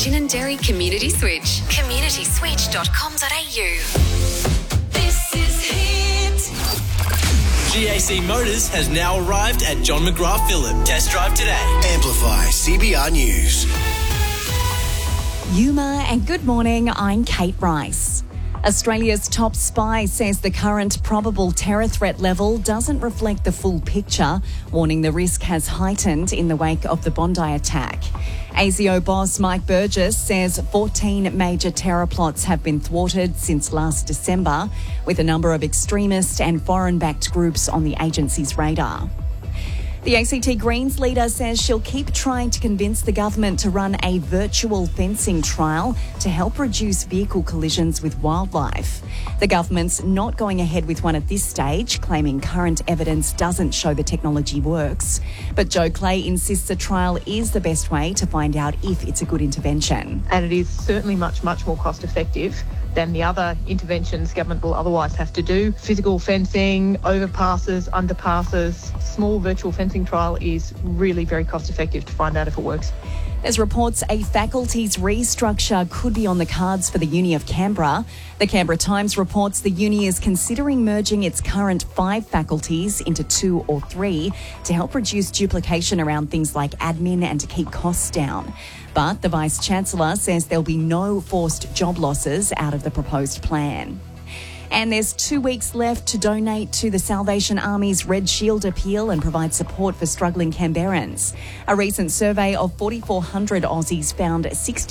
Gin and Dairy Community Switch. communityswitch.com.au. This is Hit. GAC Motors has now arrived at John McGrath Phillip. Test drive today. Amplify CBR News. Yuma and good morning, I'm Kate Rice. Australia's top spy says the current probable terror threat level doesn't reflect the full picture, warning the risk has heightened in the wake of the Bondi attack. ASIO boss Mike Burgess says 14 major terror plots have been thwarted since last December, with a number of extremist and foreign-backed groups on the agency's radar. The ACT Greens leader says she'll keep trying to convince the government to run a virtual fencing trial to help reduce vehicle collisions with wildlife. The government's not going ahead with one at this stage, claiming current evidence doesn't show the technology works. But Joe Clay insists a trial is the best way to find out if it's a good intervention. And it is certainly much more cost effective than the other interventions government will otherwise have to do. Physical fencing, overpasses, underpasses, small virtual fencing trial is really very cost effective to find out if it works. There's reports a faculty's restructure could be on the cards for the Uni of Canberra. The Canberra Times reports the uni is considering merging its current 5 faculties into 2 or 3 to help reduce duplication around things like admin and to keep costs down. But the Vice-Chancellor says there'll be no forced job losses out of the proposed plan. And there's 2 weeks left to donate to the Salvation Army's Red Shield appeal and provide support for struggling Canberrans. A recent survey of 4,400 Aussies found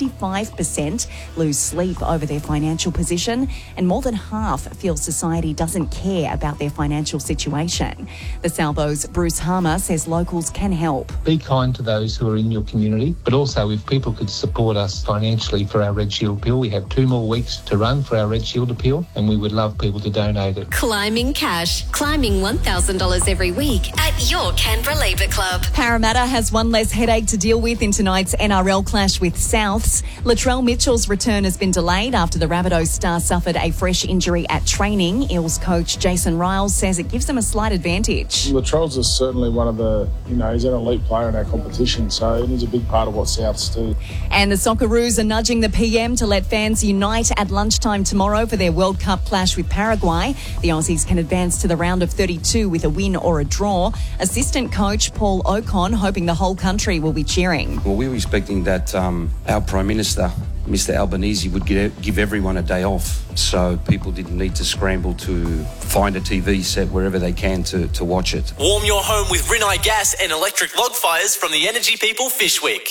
65% lose sleep over their financial position, and more than half feel society doesn't care about their financial situation. The Salvo's Bruce Harmer says locals can help. Be kind to those who are in your community, but also if people could support us financially for our Red Shield appeal. We have 2 more weeks to run for our Red Shield appeal, and we would love people to donate it. Climbing cash. Climbing $1,000 every week at your Canberra Labour Club. Parramatta has one less headache to deal with in tonight's NRL clash with Souths. Latrell Mitchell's return has been delayed after the Rabbitohs star suffered a fresh injury at training. Eels coach Jason Riles says it gives them a slight advantage. Latrell's is certainly one of the, he's an elite player in our competition, so it is a big part of what Souths do. And the Socceroos are nudging the PM to let fans unite at lunchtime tomorrow for their World Cup clash with Paraguay. The Aussies can advance to the round of 32 with a win or a draw. Assistant coach Paul Ocon hoping the whole country will be cheering. Well, we were expecting that our Prime Minister, Mr Albanese, would give everyone a day off, so people didn't need to scramble to find a TV set wherever they can to watch it. Warm your home with Rinnai gas and electric log fires from the Energy People Fishwick.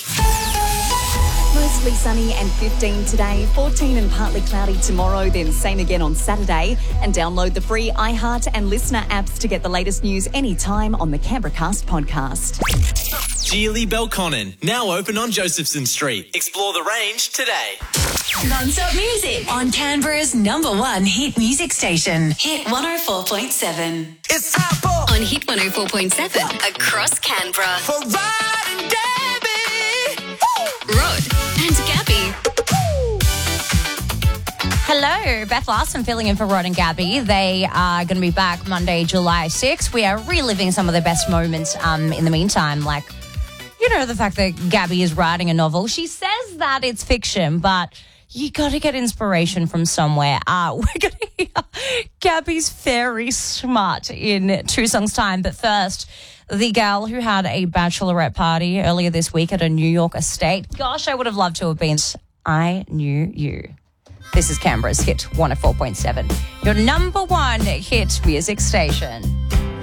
Mostly sunny and 15 today, 14 and partly cloudy tomorrow, then same again on Saturday. And download the free iHeart and Listener apps to get the latest news anytime on the Canberra Cast podcast. Geely Belconnen, now open on Josephson Street. Explore the range today. Non-stop music on Canberra's #1 hit music station. Hit 104.7. It's time for On Hit 104.7 across Canberra. For Rod and Gabby. Rod and Gabby. Hello, Beth Larson filling in for Rod and Gabby. They are going to be back Monday, July 6th. We are reliving some of the best moments in the meantime, like, the fact that Gabby is writing a novel. She says that it's fiction, but you got to get inspiration from somewhere. We're going to hear Gabby's Fairy Smut in 2 songs' time. But first, the gal who had a bachelorette party earlier this week at a New York estate. Gosh, I would have loved to have been. I Knew You. This is Canberra's Hit 104.7, your #1 hit music station.